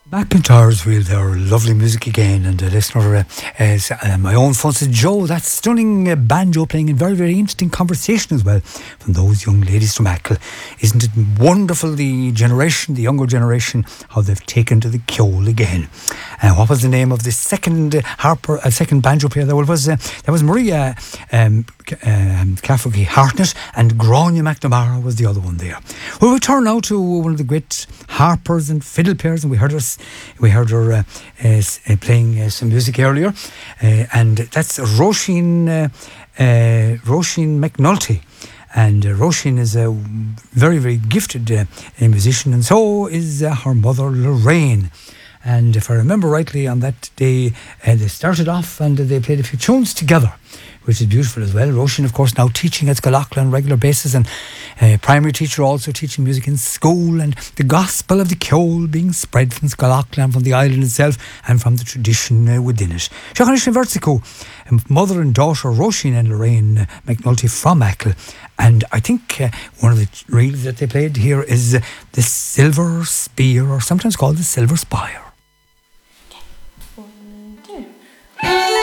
McIntyre's Wheel there, lovely music again, and a listener is my own phone says, Joe, that stunning banjo playing and very, very interesting conversation as well from those young ladies from Achill. Isn't it wonderful, the generation, the younger generation, how they've taken to the ceol again. And what was the name of the second second banjo player? There was Maria Cafferty Hartnett, and Grania McNamara was the other one there. We'll return now to one of the great harpers and fiddle players, and we heard her playing some music earlier, and that's Roisin McNulty. And Roisin is a very, very gifted musician, and so is her mother Lorraine. And if I remember rightly, on that day they started off and they played a few tunes together, which is beautiful as well. Roisin, of course, now teaching at Scollaghlin on a regular basis, and primary teacher, also teaching music in school, and the gospel of the ceol being spread from Scollaghlin, from the island itself, and from the tradition within it. Seachanish Vertico, mother and daughter Roisin and Lorraine McNulty from Achill. And I think one of the reels that they played here is the Silver Spear, or sometimes called the Silver Spire.